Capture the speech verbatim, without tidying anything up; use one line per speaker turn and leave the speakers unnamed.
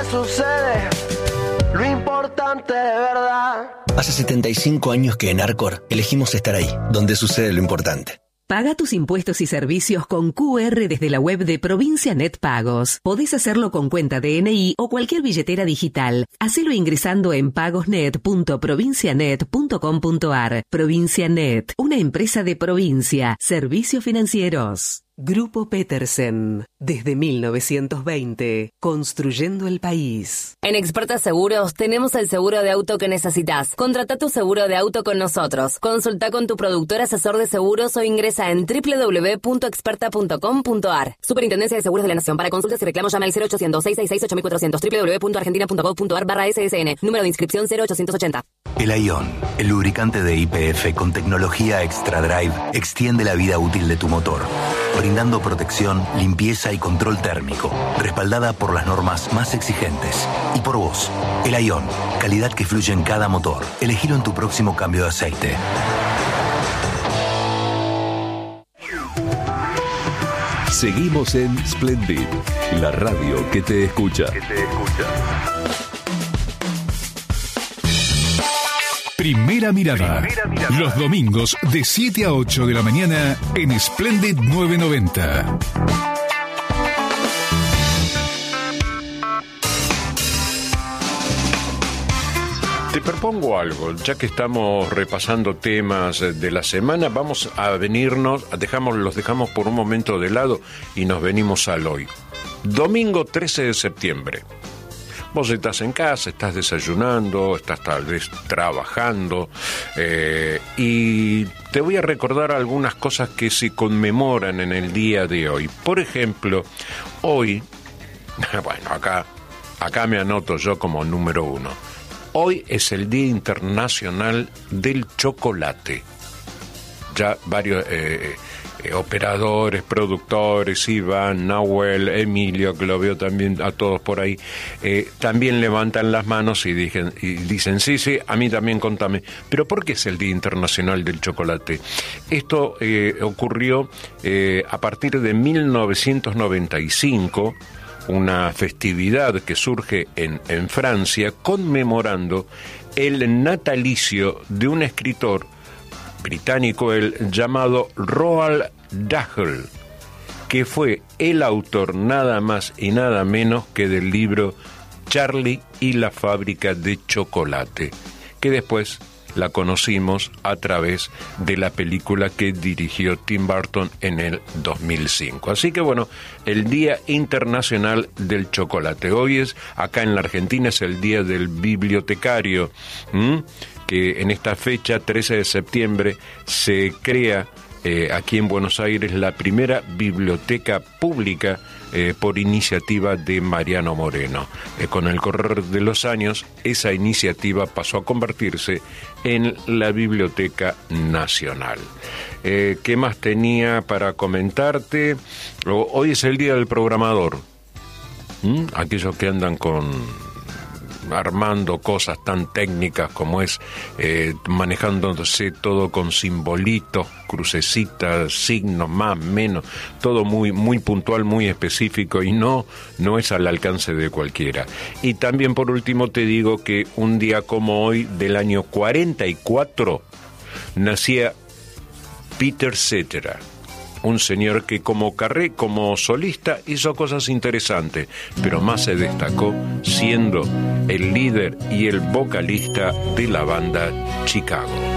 sucede, lo importante de verdad.
Hace setenta y cinco años que en Arcor elegimos estar ahí, donde sucede lo importante.
Paga tus impuestos y servicios con Q R desde la web de Provincia Net Pagos. Podés hacerlo con cuenta de N I o cualquier billetera digital. Hacelo ingresando en pagosnet punto provincianet punto com punto ar. Provincia Net, una empresa de provincia. Servicios financieros. Grupo Petersen, desde mil novecientos veinte, construyendo el país.
En Experta Seguros tenemos el seguro de auto que necesitas. Contrata tu seguro de auto con nosotros. Consulta con tu productor asesor de seguros o ingresa en doble u doble u doble u punto experta punto com punto ar. Superintendencia de Seguros de la Nación. Para consultas y reclamos llama al cero ochocientos, seiscientos sesenta y seis, ocho mil cuatrocientos, doble u doble u doble u punto argentina punto gov punto ar barra ese ese ene. Número de inscripción cero ochocientos ochenta.
El Ion, el lubricante de Y P F con tecnología Extra Drive, extiende la vida útil de tu motor, brindando protección, limpieza y control térmico, respaldada por las normas más exigentes. Y por vos, el Ion, calidad que fluye en cada motor. Elegilo en tu próximo cambio de aceite.
Seguimos en Splendid, la radio que te escucha.
Que te escucha.
Primera mirada.
Primera mirada.
Los domingos de siete a ocho de la mañana en Splendid novecientos noventa.
Te propongo algo, ya que estamos repasando temas de la semana, vamos a venirnos, dejamos, los dejamos por un momento de lado y nos venimos al hoy. Domingo trece de septiembre. Vos estás en casa, estás desayunando, estás tal vez trabajando, eh, y te voy a recordar algunas cosas que se conmemoran en el día de hoy. Por ejemplo, hoy, bueno, acá, acá me anoto yo como número uno. Hoy es el Día Internacional del Chocolate. Ya varios eh, eh, operadores, productores, Iván, Nahuel, Emilio, que lo veo también a todos por ahí, eh, también levantan las manos y, dicen, y dicen, sí, sí, a mí también contame. Pero ¿por qué es el Día Internacional del Chocolate? Esto eh, ocurrió eh, a partir de mil novecientos noventa y cinco, una festividad que surge en, en Francia conmemorando el natalicio de un escritor británico el llamado Roald Dahl, que fue el autor nada más y nada menos que del libro Charlie y la fábrica de chocolate, que después la conocimos a través de la película que dirigió Tim Burton en el dos mil cinco. Así que bueno, el Día Internacional del Chocolate. Hoy es, acá en la Argentina, es el Día del Bibliotecario, ¿m? que en esta fecha, trece de septiembre, se crea eh, aquí en Buenos Aires la primera biblioteca pública eh, por iniciativa de Mariano Moreno. Eh, con el correr de los años, esa iniciativa pasó a convertirse en la Biblioteca Nacional. Eh, ¿Qué más tenía para comentarte? Hoy es el Día del Programador. ¿Mm? Aquellos que andan con armando cosas tan técnicas como es eh, manejándose todo con simbolitos, crucecitas, signos, más, menos, todo muy, muy puntual, muy específico, y no, no es al alcance de cualquiera. Y también por último te digo que un día como hoy del año cuarenta y cuatro nacía Peter Cetera, un señor que como carré, como solista hizo cosas interesantes, pero más se destacó siendo el líder y el vocalista de la banda Chicago.